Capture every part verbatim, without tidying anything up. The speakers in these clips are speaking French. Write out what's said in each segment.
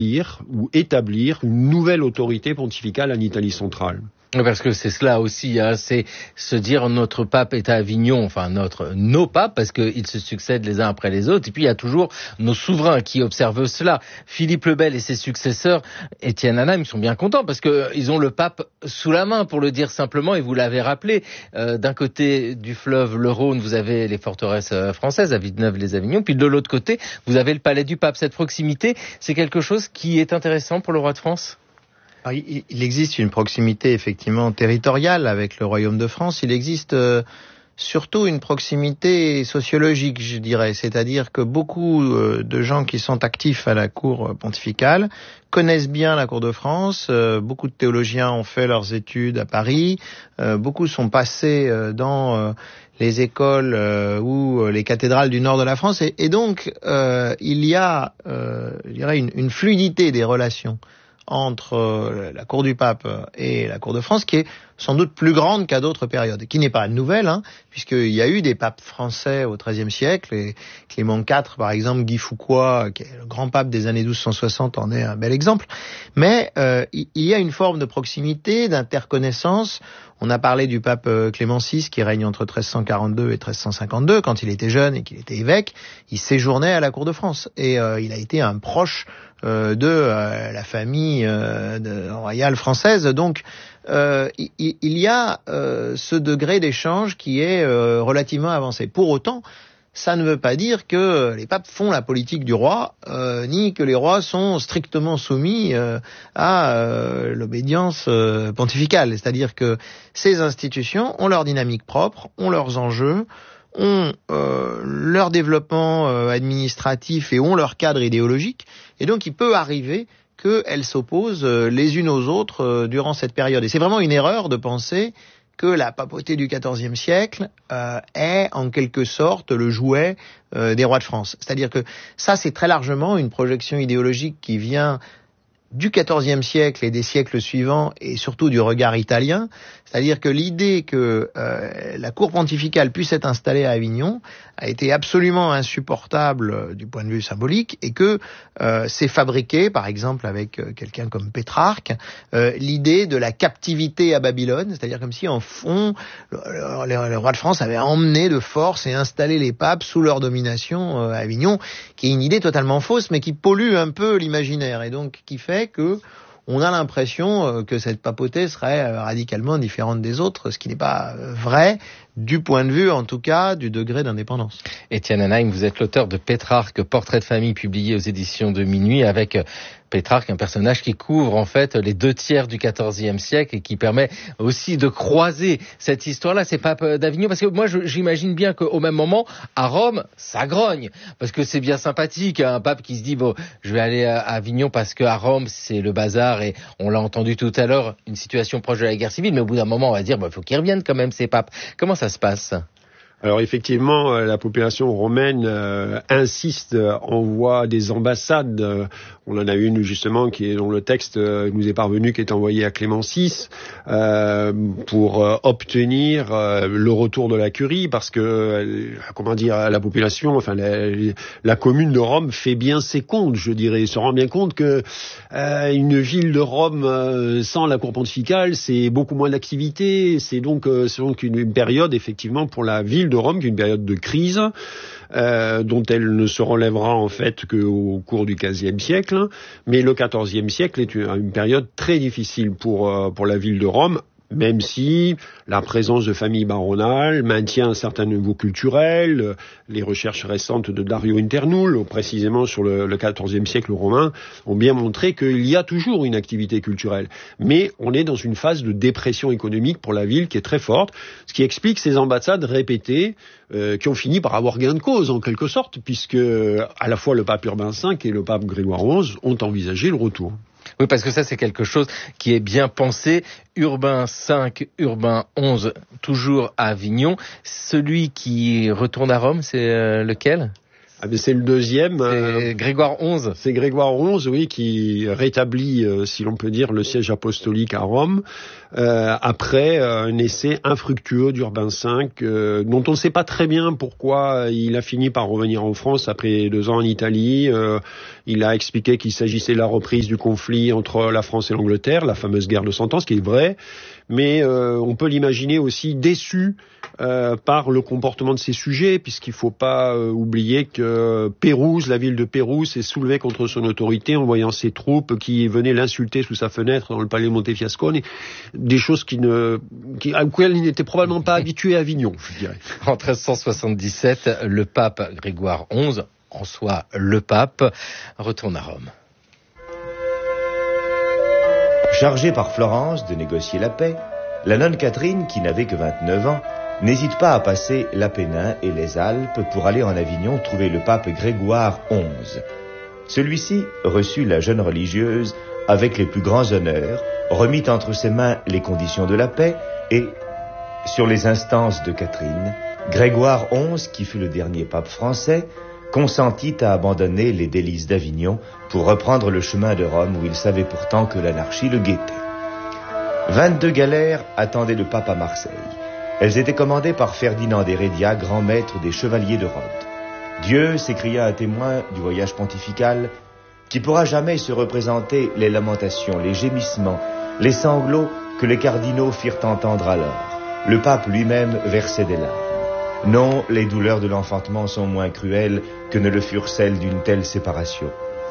ou établir une nouvelle autorité pontificale en Italie centrale. Parce que c'est cela aussi, hein, c'est se dire notre pape est à Avignon, enfin notre nos papes, parce qu'ils se succèdent les uns après les autres, et puis il y a toujours nos souverains qui observent cela. Philippe le Bel et ses successeurs, Étienne Hanheim, sont bien contents, parce que ils ont le pape sous la main, pour le dire simplement, et vous l'avez rappelé. Euh, d'un côté du fleuve le Rhône, vous avez les forteresses françaises, à Villeneuve-les-Avignon, puis de l'autre côté, vous avez le palais du pape. Cette proximité, c'est quelque chose qui est intéressant pour le roi de France ? Alors, il existe une proximité effectivement territoriale avec le Royaume de France. Il existe euh, surtout une proximité sociologique, je dirais. C'est-à-dire que beaucoup euh, de gens qui sont actifs à la cour pontificale connaissent bien la cour de France. Euh, beaucoup de théologiens ont fait leurs études à Paris. Euh, beaucoup sont passés euh, dans euh, les écoles euh, ou les cathédrales du nord de la France. Et, et donc, euh, il y a, euh, je dirais, une, une fluidité des relations entre la cour du pape et la cour de France, qui est sans doute plus grande qu'à d'autres périodes, qui n'est pas nouvelle, hein, puisqu'il y a eu des papes français au treizième siècle, et Clément quatre, par exemple, Guy Foucault, qui est le grand pape des années douze cent soixante, en est un bel exemple. Mais euh, il y a une forme de proximité, d'interconnaissance. On a parlé du pape Clément six, qui règne entre treize cent quarante-deux et treize cent cinquante-deux. Quand il était jeune et qu'il était évêque, il séjournait à la cour de France, et euh, il a été un proche euh, de euh, la famille euh, de, royale française. Donc, euh, il, il y a euh, ce degré d'échange qui est euh, relativement avancé. Pour autant, ça ne veut pas dire que les papes font la politique du roi, euh, ni que les rois sont strictement soumis euh, à euh, l'obédience euh, pontificale. C'est-à-dire que ces institutions ont leur dynamique propre, ont leurs enjeux, ont euh, leur développement euh, administratif et ont leur cadre idéologique. Et donc il peut arriver qu'elles s'opposent euh, les unes aux autres euh, durant cette période. Et c'est vraiment une erreur de penser que la papauté du quatorzième siècle euh, est en quelque sorte le jouet euh, des rois de France. C'est-à-dire que ça, c'est très largement une projection idéologique qui vient du quatorzième siècle et des siècles suivants, et surtout du regard italien. C'est-à-dire que l'idée que euh, la cour pontificale puisse être installée à Avignon a été absolument insupportable euh, du point de vue symbolique, et que euh, c'est fabriqué, par exemple avec euh, quelqu'un comme Pétrarque, euh, l'idée de la captivité à Babylone, c'est-à-dire comme si en fond le, le, le roi de France avait emmené de force et installé les papes sous leur domination euh, à Avignon, qui est une idée totalement fausse, mais qui pollue un peu l'imaginaire, et donc qui fait que on a l'impression que cette papauté serait radicalement différente des autres, ce qui n'est pas vrai, du point de vue, en tout cas, du degré d'indépendance. Étienne Hanheim, vous êtes l'auteur de Pétrarque, portrait de famille, publié aux éditions de Minuit, avec Pétrarque, un personnage qui couvre en fait les deux tiers du quatorzième siècle et qui permet aussi de croiser cette histoire-là, ces papes d'Avignon. Parce que moi, je, j'imagine bien qu'au même moment, à Rome, ça grogne. Parce que c'est bien sympathique, un pape qui se dit, bon, je vais aller à Avignon parce qu'à Rome, c'est le bazar, et on l'a entendu tout à l'heure, une situation proche de la guerre civile, mais au bout d'un moment, on va dire, il bon, faut qu'ils reviennent quand même, ces papes. Comment ça se passe ? Alors effectivement, la population romaine euh, insiste, envoie des ambassades. Euh, on en a une justement qui est dont le texte euh, nous est parvenu, qui est envoyé à Clément six euh, pour euh, obtenir euh, le retour de la curie, parce que euh, comment dire, la population, enfin la, la commune de Rome fait bien ses comptes, je dirais, se rend bien compte que euh, une ville de Rome euh, sans la cour pontificale, c'est beaucoup moins d'activité. C'est donc euh, c'est donc une, une période effectivement pour la ville de Rome, qui est une période de crise, euh, dont elle ne se relèvera en fait qu'au cours du quinzième siècle. Mais le quatorzième siècle est une, une période très difficile pour, euh, pour la ville de Rome, même si la présence de familles baronales maintient un certain niveau culturel. Les recherches récentes de Dario Internul, précisément sur le, le quatorzième siècle romain, ont bien montré qu'il y a toujours une activité culturelle. Mais on est dans une phase de dépression économique pour la ville qui est très forte, ce qui explique ces ambassades répétées euh, qui ont fini par avoir gain de cause en quelque sorte, puisque à la fois le pape Urbain cinq et le pape Grégoire onze ont envisagé le retour. Oui, parce que ça, c'est quelque chose qui est bien pensé. Urbain cinq, Urbain onze, toujours à Avignon. Celui qui retourne à Rome, c'est euh, lequel ? Ah ben c'est le deuxième. C'est euh, Grégoire onze. C'est Grégoire onze, oui, qui rétablit, euh, si l'on peut dire, le siège apostolique à Rome, euh, après euh, un essai infructueux d'Urbain cinq, euh, dont on ne sait pas très bien pourquoi il a fini par revenir en France après deux ans en Italie. Euh, il a expliqué qu'il s'agissait de la reprise du conflit entre la France et l'Angleterre, la fameuse guerre de Cent Ans, ce qui est vrai, mais euh, on peut l'imaginer aussi déçu euh, par le comportement de ses sujets, puisqu'il ne faut pas euh, oublier que Pérouse, la ville de Pérouse, s'est soulevée contre son autorité en voyant ses troupes qui venaient l'insulter sous sa fenêtre dans le palais Montefiascone, des choses qui ne, qui, auxquelles il n'était probablement pas habitué à Avignon, je dirais. En treize cent soixante-dix-sept, le pape Grégoire onze, en soi le pape, retourne à Rome. Chargée par Florence de négocier la paix, la nonne Catherine, qui n'avait que vingt-neuf ans, n'hésite pas à passer l'Appennin et les Alpes pour aller en Avignon trouver le pape Grégoire onze. Celui-ci reçut la jeune religieuse avec les plus grands honneurs, remit entre ses mains les conditions de la paix et, sur les instances de Catherine, Grégoire onze, qui fut le dernier pape français, consentit à abandonner les délices d'Avignon pour reprendre le chemin de Rome où il savait pourtant que l'anarchie le guettait. vingt-deux galères attendaient le pape à Marseille. Elles étaient commandées par Ferdinand d'Hérédia, grand maître des chevaliers de Rhodes. Dieu, s'écria un témoin du voyage pontifical, qui pourra jamais se représenter les lamentations, les gémissements, les sanglots que les cardinaux firent entendre alors. Le pape lui-même versait des larmes. Non, les douleurs de l'enfantement sont moins cruelles que ne le furent celles d'une telle séparation.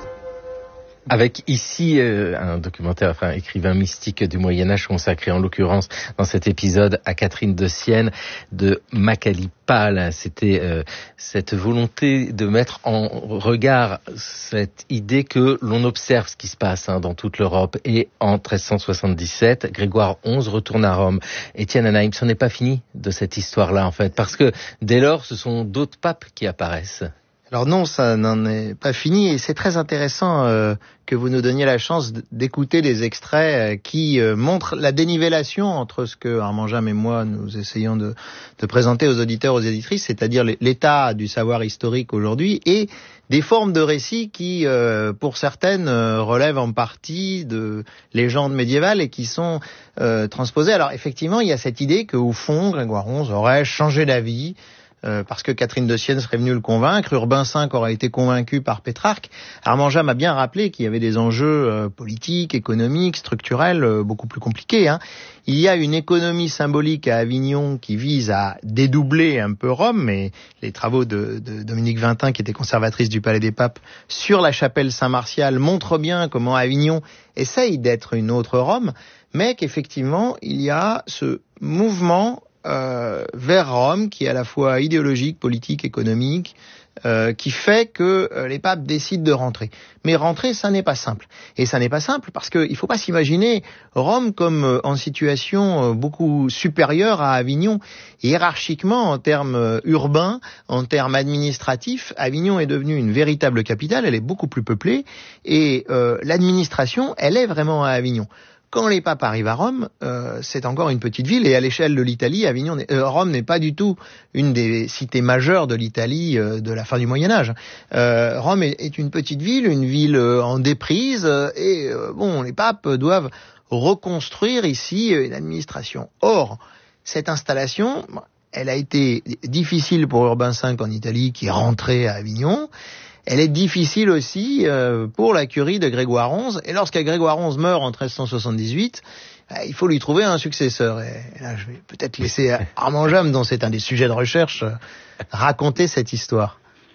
Avec ici euh, un documentaire, enfin écrivain mystique du Moyen-Âge consacré en l'occurrence dans cet épisode à Catherine de Sienne de Macaulay-Pal. C'était euh, cette volonté de mettre en regard cette idée que l'on observe ce qui se passe hein, dans toute l'Europe. Et en treize cent soixante-dix-sept, Grégoire onze retourne à Rome. Étienne Anaïm, ce n'est pas fini de cette histoire-là en fait, parce que dès lors, ce sont d'autres papes qui apparaissent. Alors non, ça n'en est pas fini et c'est très intéressant euh, que vous nous donniez la chance d'écouter des extraits euh, qui euh, montrent la dénivellation entre ce que Armand Jam et moi nous essayons de, de présenter aux auditeurs, aux éditrices, c'est-à-dire l'état du savoir historique aujourd'hui et des formes de récits qui, euh, pour certaines, euh, relèvent en partie de légendes médiévales et qui sont euh, transposées. Alors effectivement, il y a cette idée qu'au fond, Grégoire onze aurait changé d'avis, Euh, parce que Catherine de Sienne serait venue le convaincre, Urbain cinq aurait été convaincu par Pétrarque. Armand Jam a bien rappelé qu'il y avait des enjeux euh, politiques, économiques, structurels, euh, beaucoup plus compliqués. Hein. Il y a une économie symbolique à Avignon qui vise à dédoubler un peu Rome, et les travaux de, de Dominique Vintin, qui était conservatrice du Palais des Papes, sur la chapelle Saint-Martial, montrent bien comment Avignon essaye d'être une autre Rome, mais qu'effectivement, il y a ce mouvement Euh, vers Rome, qui est à la fois idéologique, politique, économique, euh, qui fait que euh, les papes décident de rentrer. Mais rentrer, ça n'est pas simple. Et ça n'est pas simple parce qu'il ne faut pas s'imaginer Rome comme euh, en situation euh, beaucoup supérieure à Avignon. Hiérarchiquement, en termes euh, urbains, en termes administratifs, Avignon est devenue une véritable capitale, elle est beaucoup plus peuplée, et euh, l'administration, elle est vraiment à Avignon. Quand les papes arrivent à Rome, euh, c'est encore une petite ville, et à l'échelle de l'Italie, Avignon, euh, Rome n'est pas du tout une des cités majeures de l'Italie euh, de la fin du Moyen-Âge. Euh, Rome est, est une petite ville, une ville euh, en déprise, euh, et euh, bon, les papes doivent reconstruire ici euh, une administration. Or, cette installation, elle a été difficile pour Urbain cinq en Italie, qui est rentré à Avignon. Elle est difficile aussi euh, pour la curie de Grégoire onze. Et lorsque Grégoire onze meurt en treize cent soixante-dix-huit, euh, il faut lui trouver un successeur. Et, et là, je vais peut-être laisser Armand Jam, dont c'est un des sujets de recherche, euh, raconter cette histoire.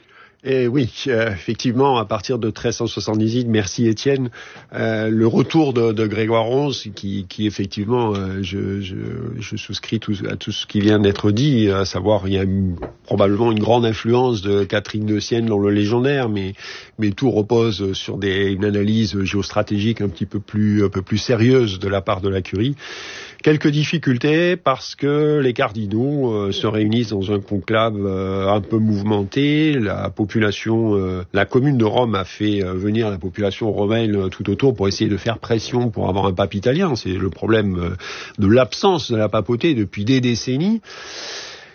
Et oui, euh, effectivement, à partir de treize cent soixante-dix-huit, merci Étienne, euh, le retour de, de Grégoire onze, qui, qui effectivement, euh, je, je, je souscris tout, à tout ce qui vient d'être dit, à savoir, il y a une, probablement une grande influence de Catherine de Sienne dans le légendaire, mais, mais tout repose sur des, une analyse géostratégique un petit peu plus, un peu plus sérieuse de la part de la curie. Quelques difficultés parce que les cardinaux euh, se réunissent dans un conclave euh, un peu mouvementé. La population, euh, la commune de Rome a fait euh, venir la population romaine euh, tout autour pour essayer de faire pression pour avoir un pape italien. C'est le problème euh, de l'absence de la papauté depuis des décennies.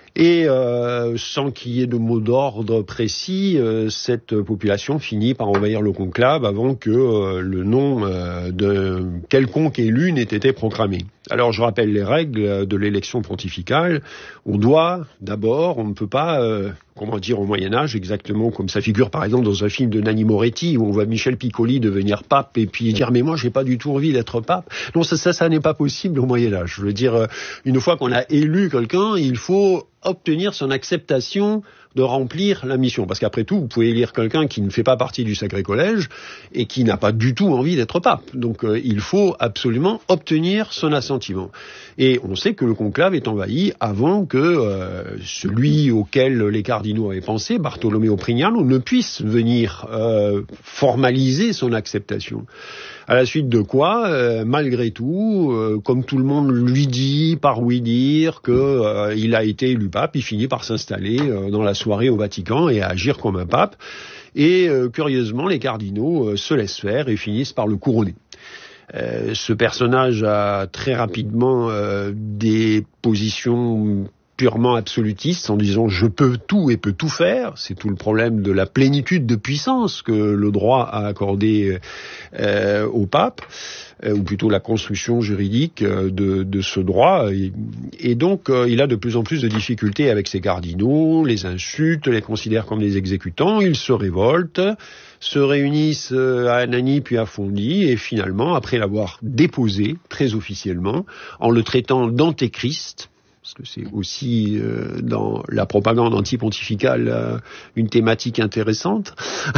Et euh, sans qu'il y ait de mot d'ordre précis, euh, cette population finit par envahir le conclave avant que euh, le nom euh, de quelconque élu n'ait été proclamé. Alors je rappelle les règles de l'élection pontificale. On doit d'abord, on ne peut pas, euh, comment dire au Moyen-Âge, exactement comme ça figure par exemple dans un film de Nanni Moretti où on voit Michel Piccoli devenir pape et puis dire mais moi j'ai pas du tout envie d'être pape. Non, ça, ça, ça n'est pas possible au Moyen-Âge. Je veux dire, une fois qu'on a élu quelqu'un, il faut obtenir son acceptation de remplir la mission. Parce qu'après tout, vous pouvez élire quelqu'un qui ne fait pas partie du Sacré Collège et qui n'a pas du tout envie d'être pape. Donc euh, il faut absolument obtenir son assentiment. Et on sait que le conclave est envahi avant que euh, celui auquel les cardinaux avaient pensé, Bartolomeo Prignano, ne puisse venir euh, formaliser son acceptation. À la suite de quoi, euh, malgré tout, euh, comme tout le monde lui dit, par oui dire, que euh, il a été élu pape, il finit par s'installer euh, dans la soirée au Vatican et à agir comme un pape. Et euh, curieusement, les cardinaux euh, se laissent faire et finissent par le couronner. Euh, ce personnage a très rapidement euh, des positions purement absolutiste en disant je peux tout et peux tout faire. C'est tout le problème de la plénitude de puissance que le droit a accordé euh, au pape, euh, ou plutôt la construction juridique de, de ce droit. Et, et donc euh, il a de plus en plus de difficultés avec ses cardinaux, les insulte, les considère comme des exécutants, ils se révoltent, se réunissent à Anagni puis à Fondi, et finalement, après l'avoir déposé très officiellement, en le traitant d'antéchrist, parce que c'est aussi euh, dans la propagande anti-pontificale euh, une thématique intéressante,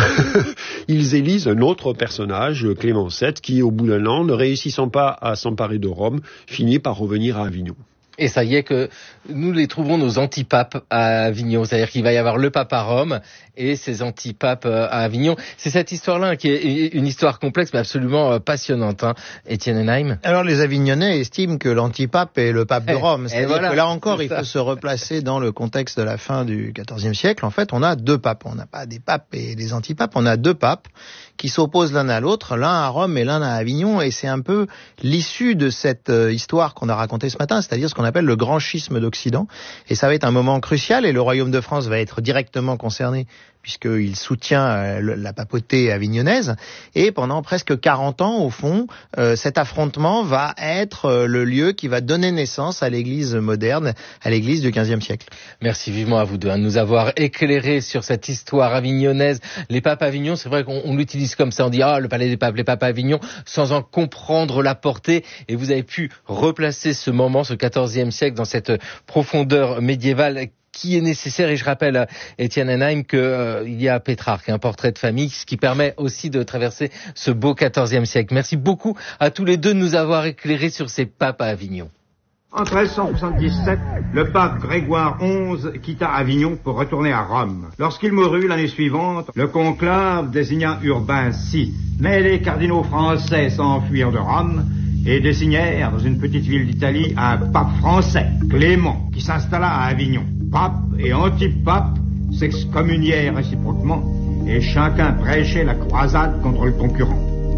ils élisent un autre personnage, Clément sept, qui au bout d'un an, ne réussissant pas à s'emparer de Rome, finit par revenir à Avignon. Et ça y est que nous les trouvons nos antipapes à Avignon. C'est-à-dire qu'il va y avoir le pape à Rome et ses antipapes à Avignon. C'est cette histoire-là qui est une histoire complexe mais absolument passionnante, hein. Étienne Henheim. Alors les Avignonnais estiment que l'antipape est le pape de Rome. C'est-à-dire voilà, que là encore, il faut se replacer dans le contexte de la fin du quatorzième siècle. En fait, on a deux papes. On n'a pas des papes et des antipapes. On a deux papes qui s'opposent l'un à l'autre, l'un à Rome et l'un à Avignon. Et c'est un peu l'issue de cette histoire qu'on a racontée ce matin, c'est-à-dire ce qu'on appelle le grand schisme d'Occident. Et ça va être un moment crucial et le royaume de France va être directement concerné puisqu'il soutient la papauté avignonnaise. Et pendant presque quarante ans, au fond, euh, cet affrontement va être le lieu qui va donner naissance à l'église moderne, à l'église du quinzième siècle. Merci vivement à vous deux, hein, de nous avoir éclairé sur cette histoire avignonnaise. Les papes à Avignon, c'est vrai qu'on on l'utilise comme ça, on dit « Ah, le palais des papes, les papes à Avignon », sans en comprendre la portée. Et vous avez pu replacer ce moment, ce quatorzième siècle, dans cette profondeur médiévale qui est nécessaire. Et je rappelle à Étienne Henheim qu'il euh, y a Pétrarque, un portrait de famille, ce qui permet aussi de traverser ce beau quatorzième siècle. Merci beaucoup à tous les deux de nous avoir éclairés sur ces papes à Avignon. En treize cent soixante-dix-sept, le pape Grégoire onze quitta Avignon pour retourner à Rome. Lorsqu'il mourut l'année suivante, le conclave désigna Urbain six. Mais les cardinaux français s'enfuirent de Rome et désignèrent dans une petite ville d'Italie un pape français, Clément, qui s'installa à Avignon. Pape et antipape s'excommunièrent réciproquement et chacun prêchait la croisade contre le concurrent.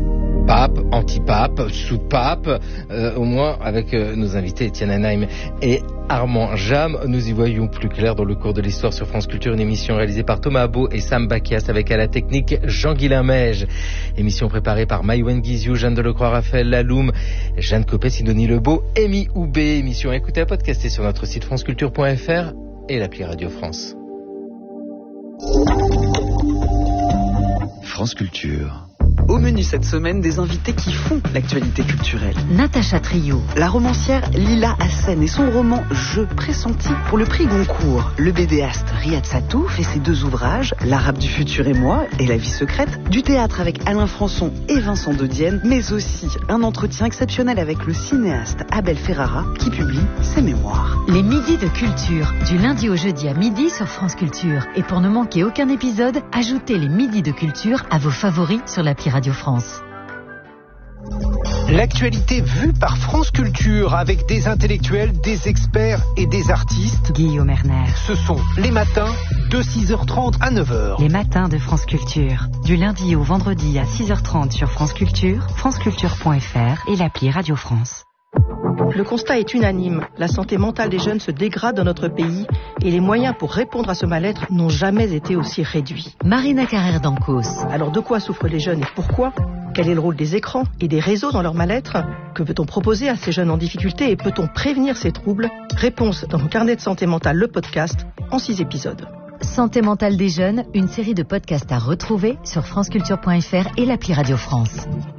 Pape, antipape, sous-pape, euh, au moins avec euh, nos invités Étienne Henheim et Armand Jam, nous y voyons plus clair dans le cours de l'histoire sur France Culture, une émission réalisée par Thomas Abot et Sam Bakias avec à la technique Jean-Guilain Meige. Émission préparée par Maïwen Guizou, Jeanne Delecroix, Raphaël Laloum, Jeanne Copé, Sidonie Lebeau, Amy Houbé. Émission à écouter à podcaster sur notre site franceculture point f r et l'appli Radio France. France Culture. Au menu cette semaine, des invités qui font l'actualité culturelle. Natacha Trio, la romancière Lila Hassen et son roman Je pressenti pour le prix Goncourt. Le bédéaste Riyad Sattouf fait ses deux ouvrages, L'Arabe du futur et moi et La vie secrète. Du théâtre avec Alain Françon et Vincent de Dienne, mais aussi un entretien exceptionnel avec le cinéaste Abel Ferrara qui publie ses mémoires. Les midis de culture, du lundi au jeudi à midi sur France Culture. Et pour ne manquer aucun épisode, ajoutez les midis de culture à vos favoris sur l'appli Radio France. L'actualité vue par France Culture avec des intellectuels, des experts et des artistes. Guillaume Erner. Ce sont les matins de six heures trente à neuf heures. Les matins de France Culture. Du lundi au vendredi à six heures trente sur France Culture, franceculture point f r et l'appli Radio France. Le constat est unanime. La santé mentale des jeunes se dégrade dans notre pays et les moyens pour répondre à ce mal-être n'ont jamais été aussi réduits. Marina Carrère d'Ancos. Alors de quoi souffrent les jeunes et pourquoi ? Quel est le rôle des écrans et des réseaux dans leur mal-être ? Que peut-on proposer à ces jeunes en difficulté et peut-on prévenir ces troubles ? Réponse dans mon carnet de santé mentale, le podcast, en six épisodes. Santé mentale des jeunes, une série de podcasts à retrouver sur franceculture point f r et l'appli Radio France.